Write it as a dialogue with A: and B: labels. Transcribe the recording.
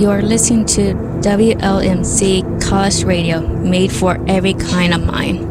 A: You're listening to WLMC College Radio, made for every kind of mind.